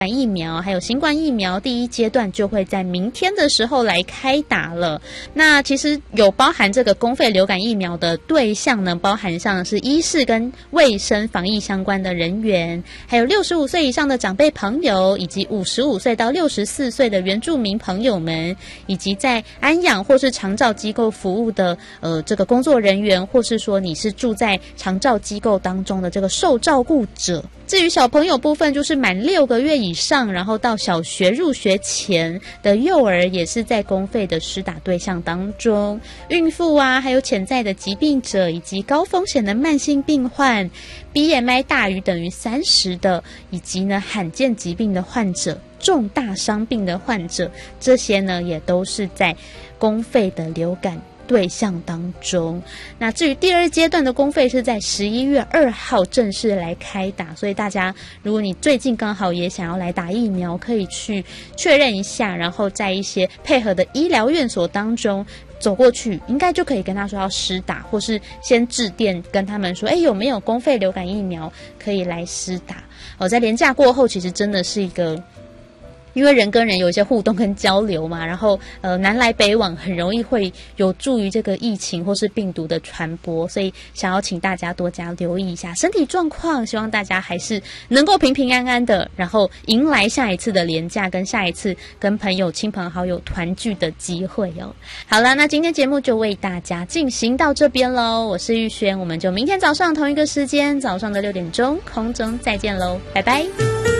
疫苗还有新冠疫苗第一阶段就会在明天的时候来开打了。那其实有包含这个公费流感疫苗的对象呢，包含上是医事跟卫生防疫相关的人员，还有65岁以上的长辈朋友，以及55岁到64岁的原住民朋友们，以及在安养或是长照机构服务的这个工作人员，或是说你是住在长照机构当中的这个受照顾者。至于小朋友部分，就是满6个月以上，然后到小学入学前的幼儿，也是在公费的施打对象当中。孕妇啊，还有潜在的疾病者，以及高风险的慢性病患， BMI 大于等于30的，以及呢罕见疾病的患者，重大伤病的患者，这些呢也都是在公费的流感对象当中。那至于第2阶段的公费是在11月2号正式来开打，所以大家如果你最近刚好也想要来打疫苗，可以去确认一下，然后在一些配合的医疗院所当中走过去，应该就可以跟他说要施打，或是先致电跟他们说有没有公费流感疫苗可以来施打。在连假过后，其实真的是一个因为人跟人有一些互动跟交流嘛，然后南来北往很容易会有助于这个疫情或是病毒的传播，所以想要请大家多加留意一下身体状况，希望大家还是能够平平安安的，然后迎来下一次的连假跟下一次跟朋友亲朋好友团聚的机会哦。好了，那今天节目就为大家进行到这边咯，我是玉璇，我们就明天早上同一个时间早上的6点钟空中再见咯，拜拜。